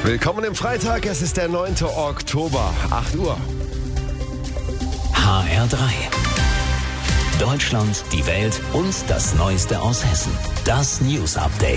Willkommen im Freitag, es ist der 9. Oktober, 8 Uhr. HR3. Deutschland, die Welt und das Neueste aus Hessen. Das News Update.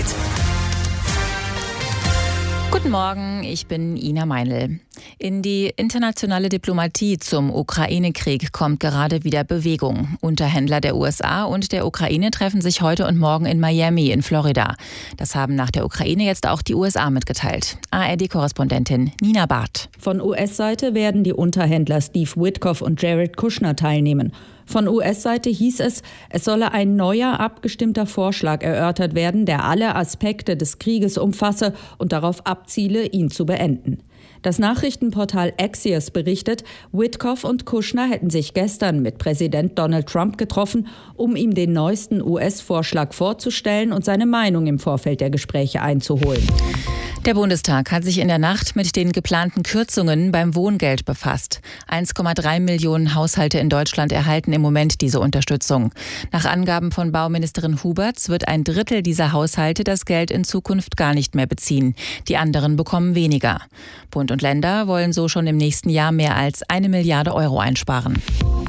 Guten Morgen, ich bin Ina Meinl. In die internationale Diplomatie zum Ukraine-Krieg kommt gerade wieder Bewegung. Unterhändler der USA und der Ukraine treffen sich heute und morgen in Miami in Florida. Das haben nach der Ukraine jetzt auch die USA mitgeteilt. ARD-Korrespondentin Nina Barth. Von US-Seite werden die Unterhändler Steve Witkoff und Jared Kushner teilnehmen. Von US-Seite hieß es, es solle ein neuer, abgestimmter Vorschlag erörtert werden, der alle Aspekte des Krieges umfasse und darauf abziele, ihn zu beenden. Das Nachrichtenportal Axios berichtet, Witkoff und Kushner hätten sich gestern mit Präsident Donald Trump getroffen, um ihm den neuesten US-Vorschlag vorzustellen und seine Meinung im Vorfeld der Gespräche einzuholen. Der Bundestag hat sich in der Nacht mit den geplanten Kürzungen beim Wohngeld befasst. 1,3 Millionen Haushalte in Deutschland erhalten im Moment diese Unterstützung. Nach Angaben von Bauministerin Huberts wird ein Drittel dieser Haushalte das Geld in Zukunft gar nicht mehr beziehen. Die anderen bekommen weniger. Bund und Länder wollen so schon im nächsten Jahr mehr als 1 Milliarde Euro einsparen.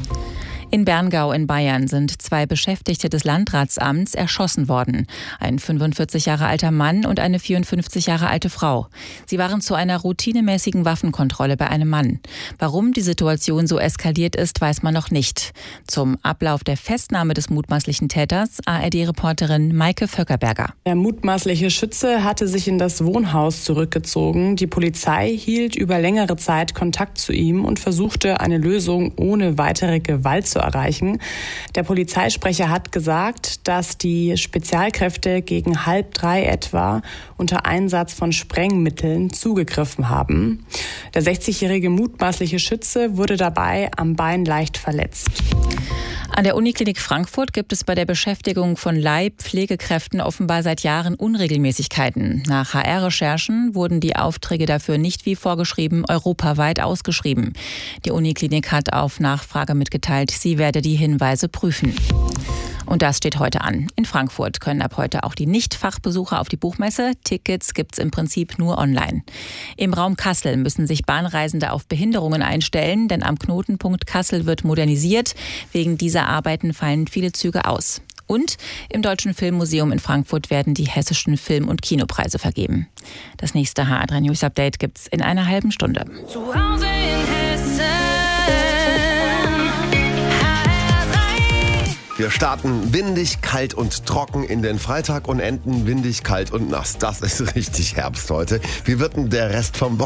In Berngau in Bayern sind 2 Beschäftigte des Landratsamts erschossen worden. Ein 45 Jahre alter Mann und eine 54 Jahre alte Frau. Sie waren zu einer routinemäßigen Waffenkontrolle bei einem Mann. Warum die Situation so eskaliert ist, weiß man noch nicht. Zum Ablauf der Festnahme des mutmaßlichen Täters ARD-Reporterin Maike Vöckerberger. Der mutmaßliche Schütze hatte sich in das Wohnhaus zurückgezogen. Die Polizei hielt über längere Zeit Kontakt zu ihm und versuchte eine Lösung ohne weitere Gewalt zu erreichen. Der Polizeisprecher hat gesagt, dass die Spezialkräfte gegen 2:30 etwa unter Einsatz von Sprengmitteln zugegriffen haben. Der 60-jährige mutmaßliche Schütze wurde dabei am Bein leicht verletzt. An der Uniklinik Frankfurt gibt es bei der Beschäftigung von Leihpflegekräften offenbar seit Jahren Unregelmäßigkeiten. Nach HR-Recherchen wurden die Aufträge dafür nicht wie vorgeschrieben europaweit ausgeschrieben. Die Uniklinik hat auf Nachfrage mitgeteilt, sie werde die Hinweise prüfen. Und das steht heute an. In Frankfurt können ab heute auch die Nicht-Fachbesucher auf die Buchmesse. Tickets gibt's im Prinzip nur online. Im Raum Kassel müssen sich Bahnreisende auf Behinderungen einstellen, denn am Knotenpunkt Kassel wird modernisiert. Wegen dieser Arbeiten fallen viele Züge aus. Und im Deutschen Filmmuseum in Frankfurt werden die hessischen Film- und Kinopreise vergeben. Das nächste HR3 News Update gibt's in einer halben Stunde. Zu Hause in Hessen. Wir starten windig, kalt und trocken in den Freitag und enden windig, kalt und nass. Das ist richtig Herbst heute. Wie wird denn der Rest vom Wochenende?